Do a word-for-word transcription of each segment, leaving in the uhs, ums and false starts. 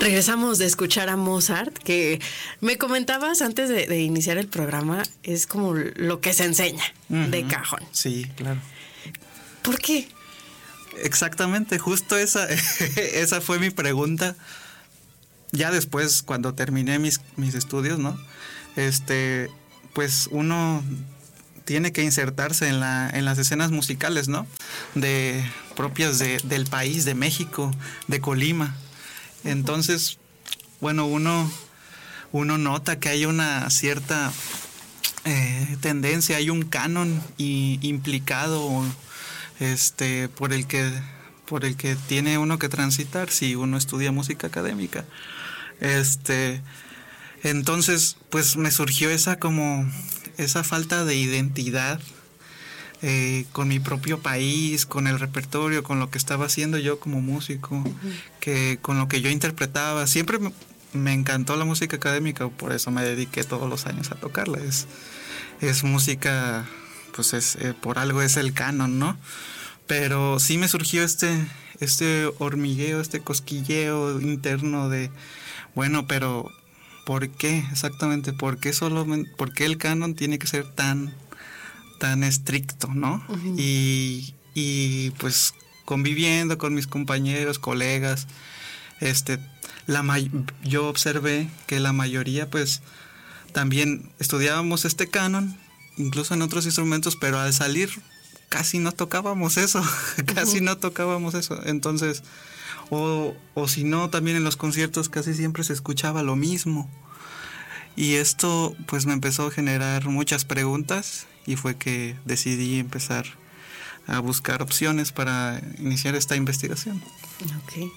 Regresamos de escuchar a Mozart, que me comentabas antes de, de iniciar el programa, es como lo que se enseña uh-huh. de cajón. Sí, claro. ¿Por qué? Exactamente, justo esa, esa fue mi pregunta. Ya después, cuando terminé mis, mis estudios, ¿no? Este, pues uno tiene que insertarse en la, en las escenas musicales, ¿no? De propias de, del país, de México, de Colima. Entonces, bueno, uno, uno nota que hay una cierta eh, tendencia, hay un canon y, implicado, este, por el que, por el que tiene uno que transitar si uno estudia música académica. Este, entonces, pues me surgió esa como esa falta de identidad. Eh, con mi propio país, con el repertorio, con lo que estaba haciendo yo como músico, uh-huh. que con lo que yo interpretaba. Siempre me, me encantó la música académica, por eso me dediqué todos los años a tocarla. Es, es música, pues es eh, por algo es el canon, ¿no? Pero sí me surgió este, este hormigueo, este cosquilleo interno de, bueno, pero ¿por qué exactamente? ¿Por qué solo, por qué el canon tiene que ser tan tan estricto, ¿no? Uh-huh. Y, y pues conviviendo con mis compañeros, colegas, este, la may- yo observé que la mayoría pues también estudiábamos este canon, incluso en otros instrumentos, pero al salir casi no tocábamos eso, casi uh-huh. no tocábamos eso. Entonces, o, o si no, también en los conciertos casi siempre se escuchaba lo mismo. Y esto pues me empezó a generar muchas preguntas y fue que decidí empezar a buscar opciones para iniciar esta investigación. Ok.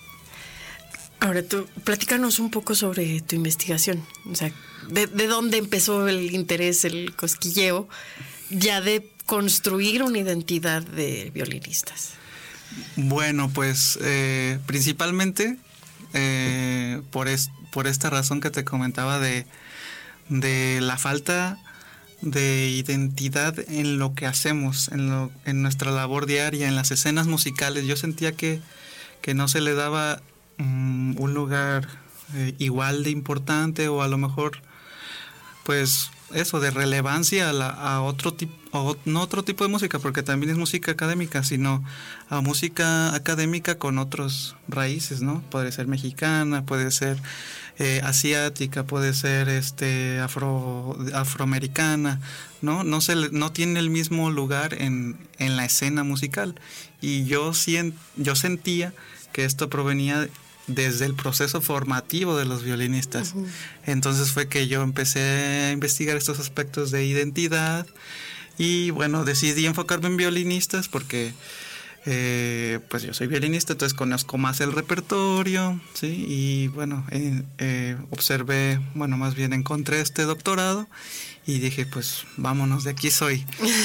Ahora tú, platícanos un poco sobre tu investigación. O sea, ¿de, de dónde empezó el interés, el cosquilleo, ya de construir una identidad de violinistas? Bueno, pues eh, principalmente eh, por, es, por esta razón que te comentaba de de la falta de identidad en lo que hacemos, en, lo, en nuestra labor diaria, en las escenas musicales. Yo sentía que, que no se le daba um, un lugar eh, igual de importante o a lo mejor, pues eso, de relevancia a, la, a otro tipo, no otro tipo de música, porque también es música académica, sino a música académica con otros raíces, ¿no? Puede ser mexicana, puede ser eh, asiática, puede ser este afro afroamericana, ¿no? No se no tiene el mismo lugar en, en la escena musical. Y yo sient, yo sentía que esto provenía desde el proceso formativo de los violinistas. Uh-huh. Entonces fue que yo empecé a investigar estos aspectos de identidad y bueno, decidí enfocarme en violinistas porque eh, pues yo soy violinista, entonces conozco más el repertorio, ¿sí? Y bueno, eh, eh, observé, bueno, más bien encontré este doctorado y dije, pues vámonos, de aquí soy.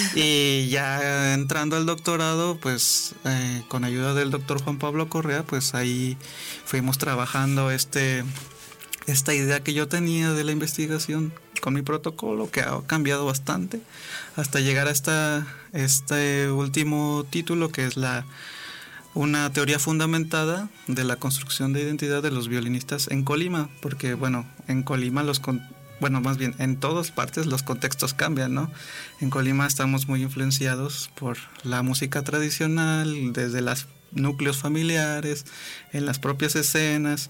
Y ya entrando al doctorado, pues eh, con ayuda del doctor Juan Pablo Correa, pues ahí fuimos trabajando este esta idea que yo tenía de la investigación con mi protocolo, que ha cambiado bastante, hasta llegar a esta, este último título, que es la una teoría fundamentada de la construcción de identidad de los violinistas en Colima, porque bueno, en Colima los con Bueno, más bien, en todas partes los contextos cambian, ¿no? En Colima estamos muy influenciados por la música tradicional, desde los núcleos familiares, en las propias escenas,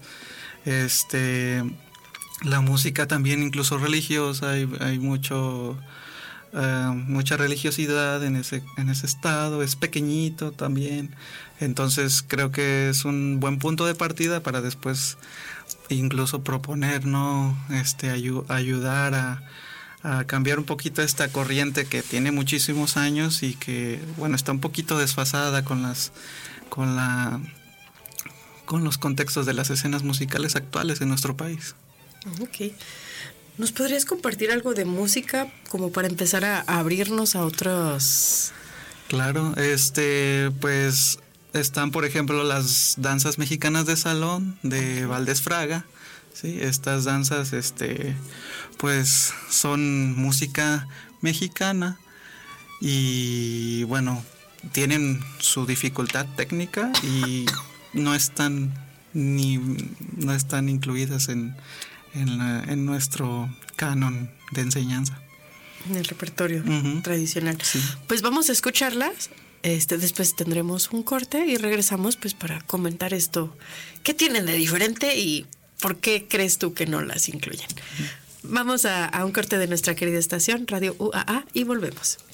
este, la música también incluso religiosa, hay, hay mucho, uh, mucha religiosidad en ese, en ese estado, es pequeñito también, entonces creo que es un buen punto de partida para después incluso proponer, ¿no? Este, ayu- ayudar a, a cambiar un poquito esta corriente que tiene muchísimos años y que, bueno, está un poquito desfasada con las, con la, con los contextos de las escenas musicales actuales en nuestro país. Ok. ¿Nos podrías compartir algo de música como para empezar a, a abrirnos a otros? Claro, este, pues están, por ejemplo, las danzas mexicanas de salón de Valdés Fraga, ¿sí? Estas danzas, este, pues son música mexicana y, bueno, tienen su dificultad técnica y no es tan ni no están incluidas en, en, la, en nuestro canon de enseñanza. En el repertorio Uh-huh. tradicional. Sí. Pues vamos a escucharlas. Este, después tendremos un corte y regresamos pues para comentar esto. ¿Qué tienen de diferente y por qué crees tú que no las incluyen? Uh-huh. Vamos a, a un corte de nuestra querida estación, Radio U A A, y volvemos.